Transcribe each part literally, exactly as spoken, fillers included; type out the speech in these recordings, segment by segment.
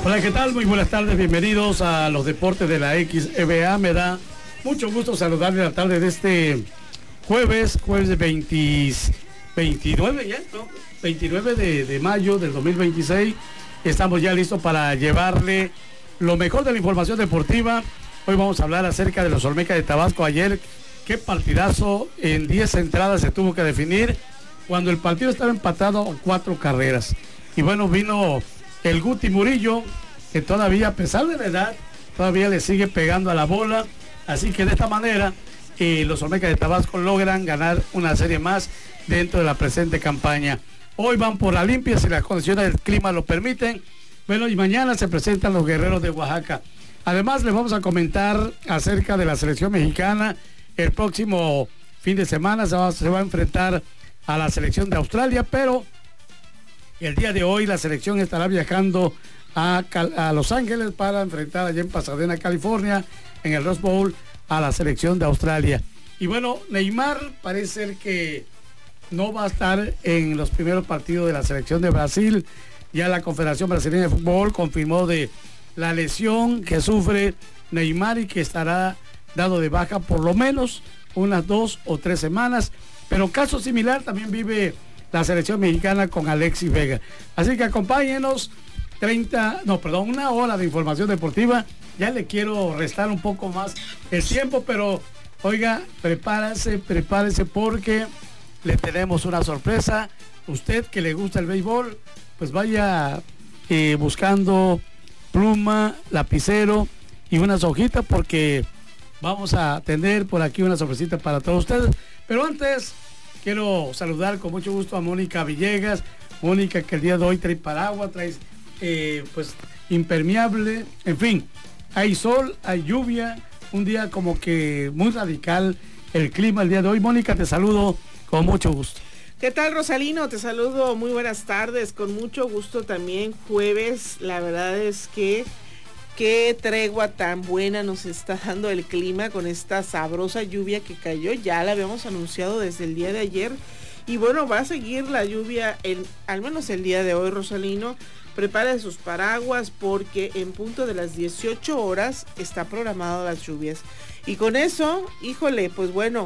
Hola, ¿qué tal? Muy buenas tardes, bienvenidos a los deportes de la X B A. Me da mucho gusto saludarles la tarde de este jueves, jueves veinte, veintinueve ya, ¿no? veintinueve de, de mayo del dos mil veintiséis. Estamos ya listos para llevarle lo mejor de la información deportiva. Hoy vamos a hablar acerca de los Olmecas de Tabasco. Ayer, qué partidazo, en diez entradas se tuvo que definir cuando el partido estaba empatado a cuatro carreras. Y bueno, vino el Guti Murillo, que todavía, a pesar de la edad, todavía le sigue pegando a la bola. Así que de esta manera, eh, los Olmecas de Tabasco logran ganar una serie más dentro de la presente campaña. Hoy van por la limpia si las condiciones del clima lo permiten. Bueno, y mañana se presentan los Guerreros de Oaxaca. Además, les vamos a comentar acerca de la selección mexicana. El próximo fin de semana se va, se va a enfrentar a la selección de Australia, pero el día de hoy la selección estará viajando a, a Los Ángeles para enfrentar allá en Pasadena, California, en el Rose Bowl, a la selección de Australia. Y bueno, Neymar parece ser que no va a estar en los primeros partidos de la selección de Brasil. Ya la Confederación Brasileña de Fútbol confirmó de la lesión que sufre Neymar y que estará dado de baja por lo menos unas dos o tres semanas. Pero caso similar también vive la selección mexicana con Alexis Vega. Así que acompáñenos, treinta, no, perdón, una hora de información deportiva. Ya le quiero restar un poco más el tiempo, pero oiga, prepárese, prepárese porque le tenemos una sorpresa. Usted que le gusta el béisbol, pues vaya eh, buscando pluma, lapicero y unas hojitas porque vamos a tener por aquí una sorpresita para todos ustedes. Pero antes quiero saludar con mucho gusto a Mónica Villegas. Mónica, que el día de hoy trae paraguas, trae eh, pues impermeable, en fin, hay sol, hay lluvia, un día como que muy radical el clima el día de hoy. Mónica, te saludo con mucho gusto. ¿Qué tal, Rosalino? Te saludo, muy buenas tardes, con mucho gusto también. Jueves, la verdad es que qué tregua tan buena nos está dando el clima con esta sabrosa lluvia que cayó. Ya la habíamos anunciado desde el día de ayer. Y bueno, va a seguir la lluvia, el, al menos el día de hoy, Rosalino. Prepare sus paraguas porque en punto de las dieciocho horas está programado las lluvias. Y con eso, híjole, pues bueno,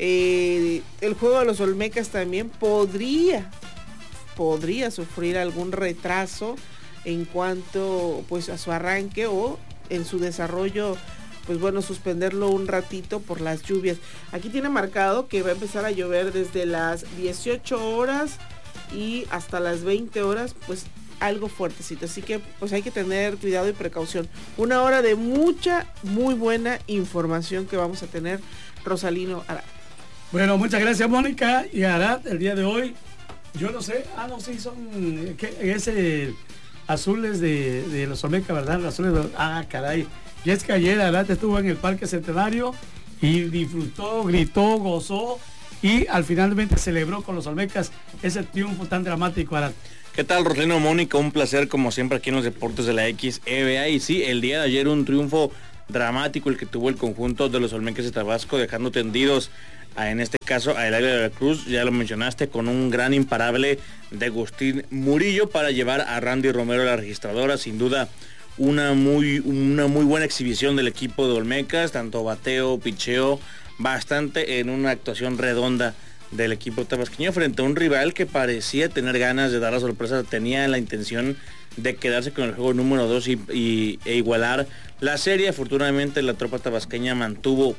eh, el juego de los Olmecas también podría, podría sufrir algún retraso en cuanto pues a su arranque o en su desarrollo, pues bueno, suspenderlo un ratito por las lluvias. Aquí tiene marcado que va a empezar a llover desde las dieciocho horas y hasta las veinte horas, pues algo fuertecito, así que pues hay que tener cuidado y precaución. Una hora de mucha, muy buena información que vamos a tener, Rosalino Arad. Bueno, muchas gracias, Mónica y Arad. El día de hoy, yo no sé, ah, no, sí, son, ¿qué? Ese azules de, de los Olmecas, ¿verdad? Azules de, ah, caray. Y es que ayer Arad estuvo en el Parque Centenario y disfrutó, gritó, gozó y al finalmente celebró con los Olmecas ese triunfo tan dramático, Arad. ¿Qué tal, Rosalino, Mónica? Un placer como siempre aquí en los deportes de la X B A. Y sí, el día de ayer un triunfo dramático el que tuvo el conjunto de los Olmecas de Tabasco, dejando tendidos a, en este caso a el Águila de la Cruz, ya lo mencionaste, con un gran imparable de Agustín Murillo para llevar a Randy Romero a la registradora. Sin duda una muy, una muy buena exhibición del equipo de Olmecas, tanto bateo, picheo, bastante en una actuación redonda del equipo tabasqueño frente a un rival que parecía tener ganas de dar la sorpresa, tenía la intención de quedarse con el juego número dos y, y, e igualar la serie. Afortunadamente la tropa tabasqueña mantuvo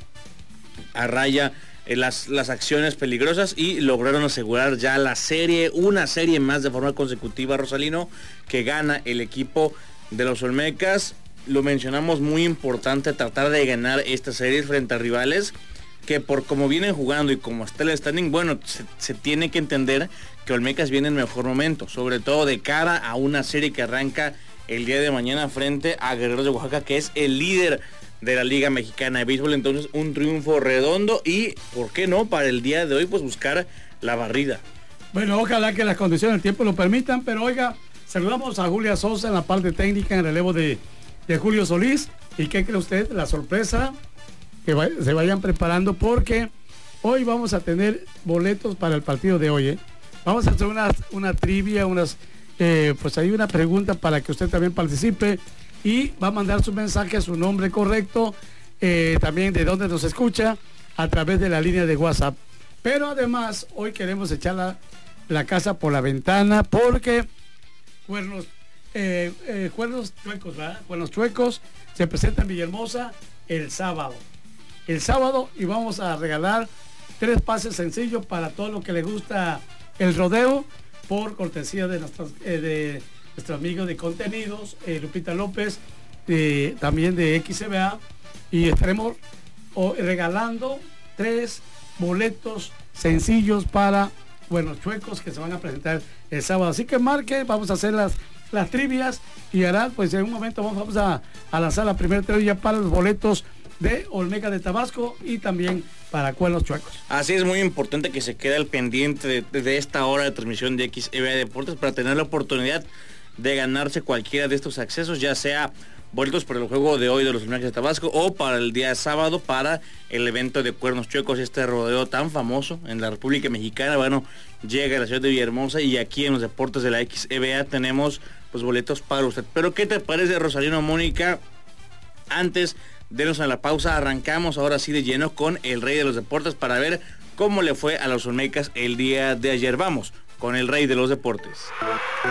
a raya eh, las, las acciones peligrosas y lograron asegurar ya la serie, una serie más de forma consecutiva, Rosalino, que gana el equipo de los Olmecas. Lo mencionamos, muy importante tratar de ganar estas series frente a rivales que por como vienen jugando y como está el standing, bueno, se, se tiene que entender que Olmecas viene en mejor momento, sobre todo de cara a una serie que arranca el día de mañana frente a Guerreros de Oaxaca, que es el líder de la Liga Mexicana de Béisbol. Entonces un triunfo redondo y, ¿por qué no?, para el día de hoy pues buscar la barrida. Bueno, ojalá que las condiciones del tiempo lo permitan, pero oiga, saludamos a Julia Sosa en la parte técnica en relevo de, de Julio Solís. ¿Y qué cree usted? La sorpresa, que vay, se vayan preparando porque hoy vamos a tener boletos para el partido de hoy, ¿eh? Vamos a hacer una, una trivia, unas eh, pues hay una pregunta para que usted también participe y va a mandar su mensaje, su nombre correcto, eh, también de dónde nos escucha a través de la línea de WhatsApp. Pero además hoy queremos echar la, la casa por la ventana porque Cuernos, eh, eh, Cuernos Chuecos, ¿verdad? Cuernos Chuecos se presenta en Villahermosa el sábado. El sábado y vamos a regalar tres pases sencillos para todo lo que le gusta el rodeo por cortesía de nuestros, eh, de nuestro amigo de contenidos, eh, Lupita López, eh, también de X V A, y estaremos oh, regalando tres boletos sencillos para Buenos Chuecos que se van a presentar el sábado. Así que marque, vamos a hacer las, las trivias y hará, pues en un momento vamos, vamos a, a lanzar la primera trivia para los boletos de Olmeca de Tabasco y también para Cuernos Chuecos. Así es, muy importante que se quede al pendiente de, de esta hora de transmisión de X V A Deportes para tener la oportunidad de ganarse cualquiera de estos accesos, ya sea boletos para el juego de hoy de los Olmecas de Tabasco o para el día sábado para el evento de Cuernos Chuecos, este rodeo tan famoso en la República Mexicana. Bueno, llega a la ciudad de Villahermosa y aquí en los deportes de la X V A tenemos pues boletos para usted. Pero ¿qué te parece, Rosalino, Mónica? Antes de irnos a la pausa, arrancamos ahora sí de lleno con el rey de los deportes para ver cómo le fue a los Olmecas el día de ayer. Vamos con el rey de los deportes.